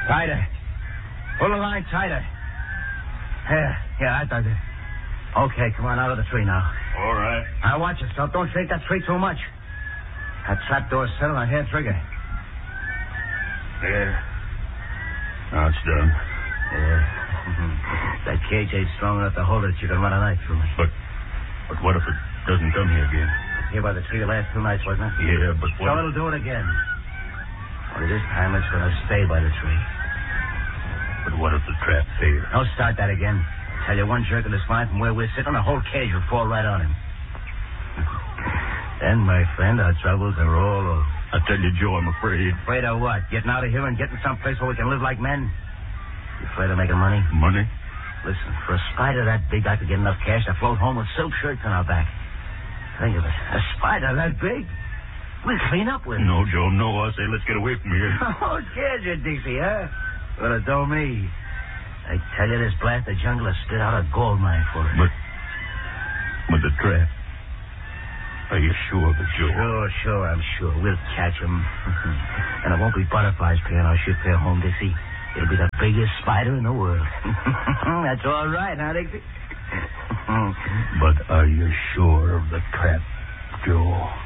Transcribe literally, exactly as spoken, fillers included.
Tighter. Pull the line tighter. Yeah, yeah, I dug it. Okay, come on, out of the tree now. All right. Now, watch yourself. Don't shake that tree too much. That trapdoor's set on a hair trigger. There. Now it's done. Yeah. That cage ain't strong enough to hold it. You can run a knife through it. But, but what if it doesn't come here again? Here by the tree the last two nights, wasn't it? Yeah, but what... So it'll do it again. Only this time it's going to stay by the tree. But what if the trap fails? Don't start that again. I tell you, one jerk in the spine from where we're sitting, the whole cage will fall right on him. Then, my friend, our troubles are all over. I tell you, Joe, I'm afraid. Afraid of what? Getting out of here and getting someplace where we can live like men? You afraid of making money? Money? Listen, for a spider that big, I could get enough cash to float home with silk shirts on our back. Think of it. A spider that big? We'll clean up with it. No, Joe, no. I say let's get away from here. Oh, scared you, Dixie, huh? Well, it don't me. I tell you, this blast of jungle has spit out a gold mine for us. But, but the trap. Are you sure of it, Joe? Sure, sure, I'm sure. We'll catch him. And it won't be butterflies playing our ship here home, Dixie. It'll be the biggest spider in the world. That's all right, huh, Dixie? But are you sure of the trap, Joe?